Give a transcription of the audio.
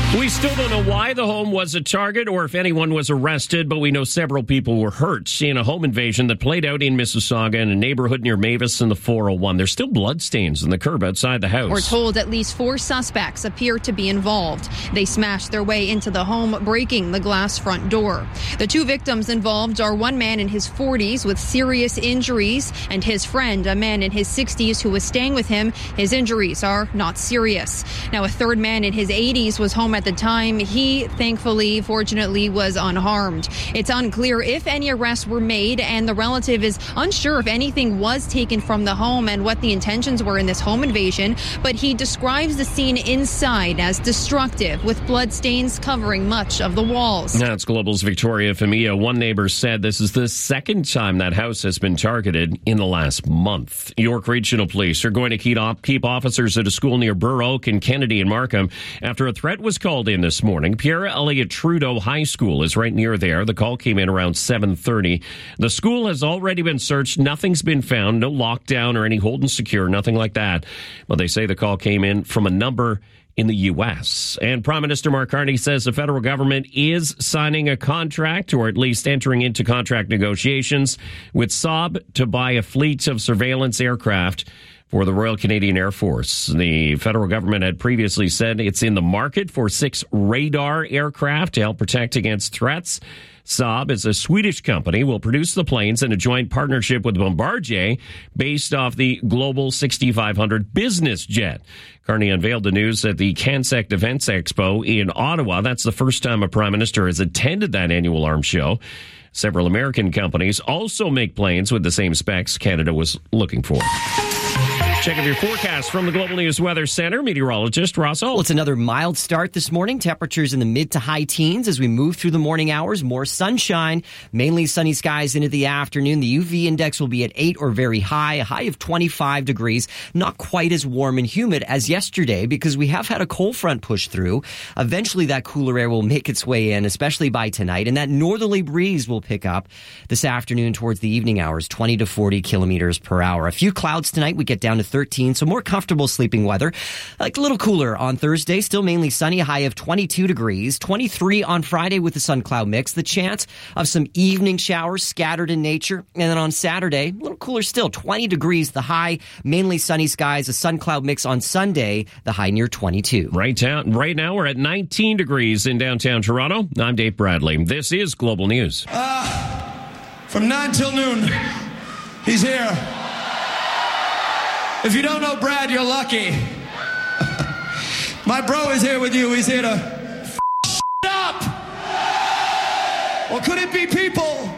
We still don't know why the home was a target or if anyone was arrested, but we know several people were hurt in a home invasion that played out in Mississauga in a neighborhood near Mavis and the 401. There's still bloodstains in the curb outside the house. We're told at least 4 suspects appear to be involved. They smashed their way into the home, breaking the glass front door. The 2 victims involved are one man in his 40s with serious injuries and his friend, a man in his 60s who was staying with him. His injuries are not serious. Now, a third man in his 80s was home at the time. He, thankfully, fortunately, was unharmed. It's unclear if any arrests were made, and the relative is unsure if anything was taken from the home and what the intentions were in this home invasion, but he describes the scene inside as destructive, with bloodstains covering much of the walls. That's Global's Victoria Femia. One neighbor said this is the second time that house has been targeted in the last month. York Regional Police are going to keep officers at a school near Burr Oak and Kennedy and Markham after a threat was called in this morning. Pierre Elliott Trudeau High School is right near there. The call came in around 7:30. The school has already been searched. Nothing's been found. No lockdown or any hold and secure. Nothing like that. But they say the call came in from a number in the U.S. And Prime Minister Mark Carney says the federal government is signing a contract, or at least entering into contract negotiations, with Saab to buy a fleet of surveillance aircraft for the Royal Canadian Air Force. The federal government had previously said it's in the market for 6 radar aircraft to help protect against threats. Saab is a Swedish company, will produce the planes in a joint partnership with Bombardier based off the Global 6500 business jet. Carney unveiled the news at the CanSec Defense Expo in Ottawa. That's the first time a prime minister has attended that annual arms show. Several American companies also make planes with the same specs Canada was looking for. Check out your forecast from the Global News Weather Center. Meteorologist Ross Holt. Well, it's another mild start this morning. Temperatures in the mid to high teens as we move through the morning hours. More sunshine, mainly sunny skies into the afternoon. The UV index will be at 8 or very high, a high of 25 degrees. Not quite as warm and humid as yesterday because we have had a cold front push through. Eventually, that cooler air will make its way in, especially by tonight, and that northerly breeze will pick up this afternoon towards the evening hours, 20 to 40 kilometers per hour. A few clouds tonight. We get down to 13, so more comfortable sleeping weather. Like a little cooler on Thursday, still mainly sunny, a high of 22 degrees, 23 on Friday with the sun cloud mix, the chance of some evening showers scattered in nature. And then on Saturday, a little cooler still, 20 degrees, the high, mainly sunny skies, a sun cloud mix on Sunday, the high near 22. Right now, we're at 19 degrees in downtown Toronto. I'm Dave Bradley. This is Global News. From 9 till noon, he's here. If you don't know Brad, you're lucky. My bro is here with you. He's here to up. Or could it be people?